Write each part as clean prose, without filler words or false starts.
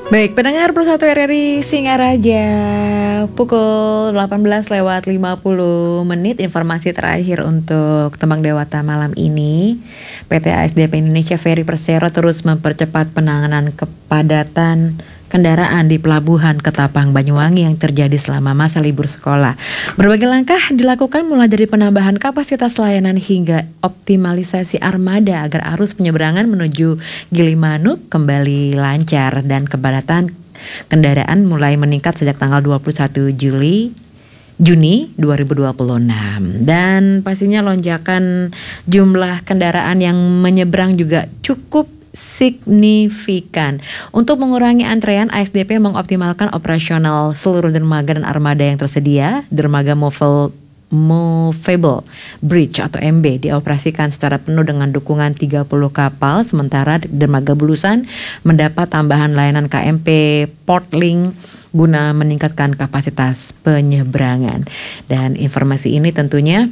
Baik, pendengar Persatu RRI Singaraja, pukul 18:50 informasi terakhir untuk Tembang Dewata malam ini. PT ASDP Indonesia Ferry Persero terus mempercepat penanganan kepadatan kendaraan di Pelabuhan Ketapang Banyuwangi yang terjadi selama masa libur sekolah. Berbagai langkah dilakukan mulai dari penambahan kapasitas layanan hingga optimalisasi armada agar arus penyeberangan menuju Gilimanuk kembali lancar dan kepadatan kendaraan mulai meningkat sejak tanggal 21 Juni 2026. Dan pastinya lonjakan jumlah kendaraan yang menyeberang juga cukup signifikan. Untuk mengurangi antrean, ASDP mengoptimalkan operasional seluruh dermaga dan armada yang tersedia. Dermaga Movable Bridge atau MB dioperasikan secara penuh dengan dukungan 30 kapal, sementara dermaga Bulusan mendapat tambahan layanan KMP Portlink guna meningkatkan kapasitas penyeberangan. Dan informasi ini tentunya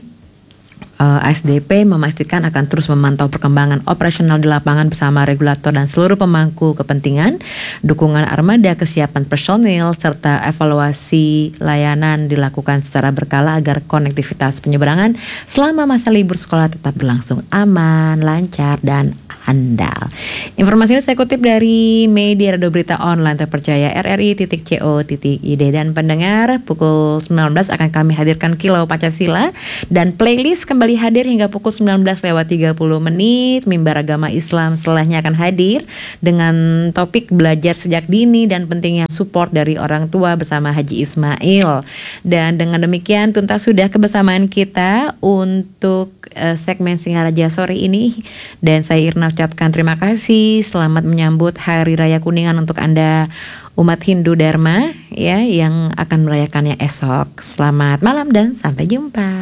ASDP memastikan akan terus memantau perkembangan operasional di lapangan bersama regulator dan seluruh pemangku kepentingan, dukungan armada, kesiapan personil, serta evaluasi layanan dilakukan secara berkala agar konektivitas penyeberangan selama masa libur sekolah tetap berlangsung aman, lancar, dan handal. Informasi ini saya kutip dari media radio berita online terpercaya rri.co.id. Dan pendengar, pukul 19 akan kami hadirkan Kilau Pancasila dan playlist kembali hadir hingga pukul 19:30. Mimbar Agama Islam setelahnya akan hadir dengan topik belajar sejak dini dan pentingnya support dari orang tua bersama Haji Ismail. Dan dengan demikian tuntas sudah kebersamaan kita untuk segmen Singaraja sore ini, dan saya Irna ucapkan terima kasih. Selamat menyambut Hari Raya Kuningan untuk Anda umat Hindu Dharma ya yang akan merayakannya esok. Selamat malam dan sampai jumpa.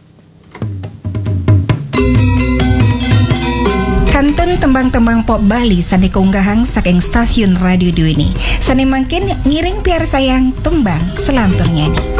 Kantun tembang-tembang pop Bali sandi keunggahang saking stasiun radio ini. Sani mangkin ngiring piar sayang tembang selanturnya nih.